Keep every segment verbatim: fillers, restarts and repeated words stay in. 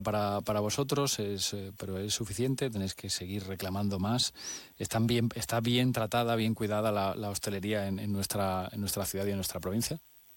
para, para vosotros, es, eh, pero es suficiente, tenéis que seguir reclamando más. ¿Están bien, ¿Está bien tratada, bien cuidada la, la hostelería en, en, nuestra, en nuestra ciudad y en nuestra provincia?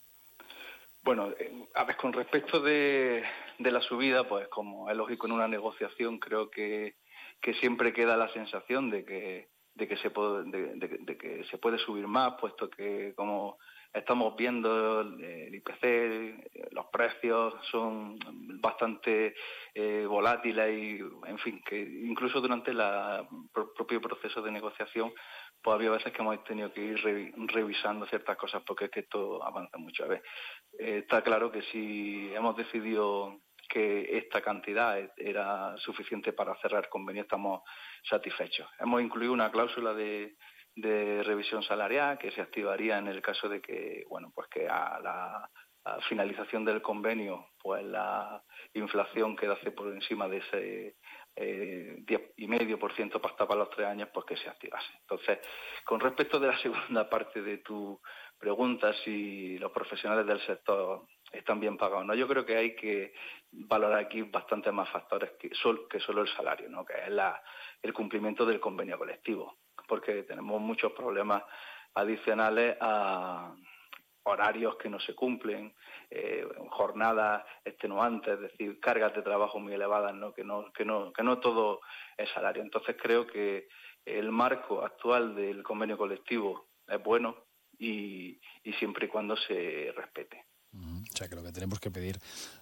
Bueno, eh, a ver, con respecto de, de la subida, pues como es lógico en una negociación, creo que, que siempre queda la sensación de que, de que se puede, de, de, de que se puede subir más, puesto que como estamos viendo el I P C, los precios son bastante eh, volátiles y, en fin, que incluso durante el propio proceso de negociación, pues había veces que hemos tenido que ir re, revisando ciertas cosas porque es que esto avanza mucho. A ver, eh, está claro que si hemos decidido que esta cantidad era suficiente para cerrar convenio, estamos satisfechos. Hemos incluido una cláusula de, de revisión salarial que se activaría en el caso de que, bueno, pues que a la a finalización del convenio, pues la inflación quedase por encima de ese eh, diez y medio por ciento pactado para los tres años, pues que se activase. Entonces, con respecto de la segunda parte de tu pregunta, si los profesionales del sector están bien pagados, ¿no? Yo creo que hay que valorar aquí bastantes más factores que, sol, que solo el salario, ¿no? Que es la, el cumplimiento del convenio colectivo, porque tenemos muchos problemas adicionales a horarios que no se cumplen, eh, jornadas extenuantes, es decir, cargas de trabajo muy elevadas, ¿no? Que no, que no, que no todo es salario. Entonces creo que el marco actual del convenio colectivo es bueno y, y siempre y cuando se respete. Uh-huh. O sea, que lo que tenemos que pedir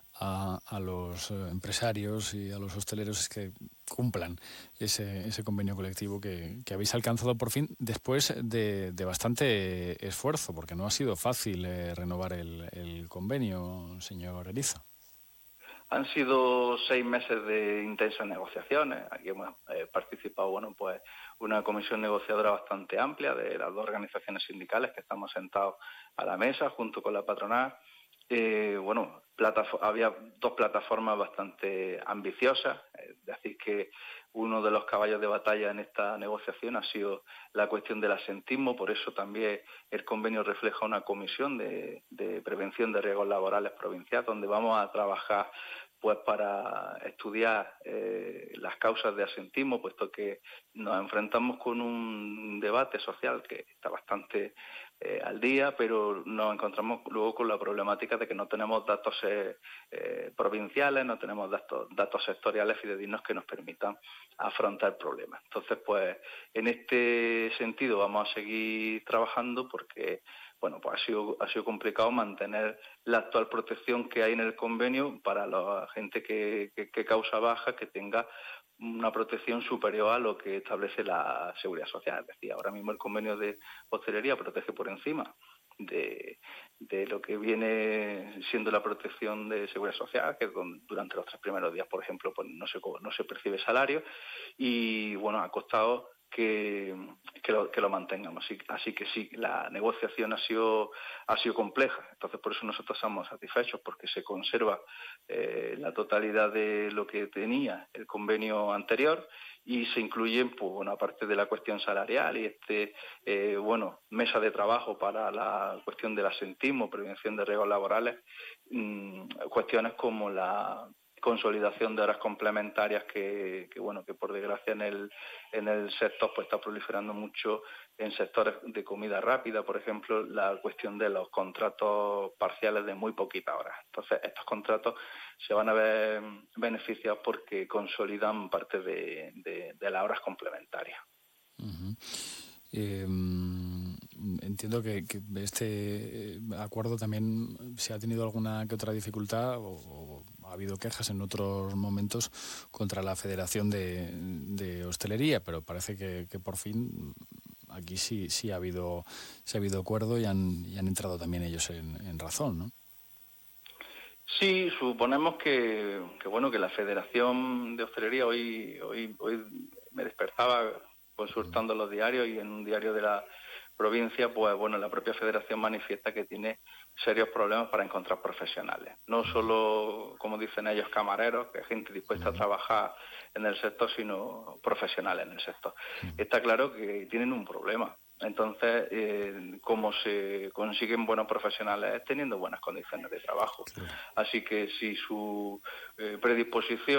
a, a los empresarios y a los hosteleros es que cumplan ese, ese convenio colectivo que, que habéis alcanzado por fin después de, de bastante esfuerzo, porque no ha sido fácil eh, renovar el, el convenio, señor Eriza. Han sido seis meses de intensas negociaciones. Aquí hemos eh, participado, bueno, pues una comisión negociadora bastante amplia de las dos organizaciones sindicales que estamos sentados a la mesa junto con la patronal. Eh, bueno, plataf- había dos plataformas bastante ambiciosas, es decir, que uno de los caballos de batalla en esta negociación ha sido la cuestión del asentismo, por eso también el convenio refleja una comisión de, de prevención de riesgos laborales provincial, donde vamos a trabajar pues para estudiar eh, las causas de asentismo, puesto que nos enfrentamos con un debate social que está bastante eh, al día, pero nos encontramos luego con la problemática de que no tenemos datos eh, eh, provinciales, no tenemos datos, datos sectoriales fidedignos que nos permitan afrontar problemas. Entonces, pues, en este sentido vamos a seguir trabajando porque bueno, pues ha sido, ha sido complicado mantener la actual protección que hay en el convenio para la gente que, que, que causa baja, que tenga una protección superior a lo que establece la Seguridad Social. Es decir, ahora mismo el convenio de hostelería protege por encima de, de lo que viene siendo la protección de Seguridad Social, que durante los tres primeros días, por ejemplo, pues no se, no se percibe salario y, bueno, ha costado que, que, lo, que lo mantengamos. Así, así que sí, la negociación ha sido, ha sido compleja. Entonces, por eso nosotros estamos satisfechos, porque se conserva eh, la totalidad de lo que tenía el convenio anterior y se incluye, pues, bueno, aparte de la cuestión salarial y este, eh, bueno, mesa de trabajo para la cuestión del asentismo, prevención de riesgos laborales, mmm, cuestiones como la consolidación de horas complementarias que, que bueno que por desgracia en el en el sector pues está proliferando mucho en sectores de comida rápida, por ejemplo, la cuestión de los contratos parciales de muy poquitas horas. Entonces, estos contratos se van a ver beneficiados porque consolidan parte de, de, de las horas complementarias. Uh-huh. Eh, entiendo que, que este acuerdo también, si ha tenido alguna que otra dificultad o, o ha habido quejas en otros momentos contra la Federación de, de Hostelería, pero parece que, que por fin aquí sí sí ha habido sí ha habido acuerdo y han, y han entrado también ellos en, en razón, ¿no? Sí, suponemos que, que bueno que la Federación de Hostelería hoy hoy hoy me despertaba consultando los diarios y en un diario de la provincia, pues bueno, la propia Federación manifiesta que tiene serios problemas para encontrar profesionales. No solo, como dicen ellos, camareros, que es gente dispuesta a trabajar en el sector, sino profesionales en el sector. Está claro que tienen un problema. Entonces, eh, ¿cómo se consiguen buenos profesionales? Es teniendo buenas condiciones de trabajo. Así que si su eh, predisposición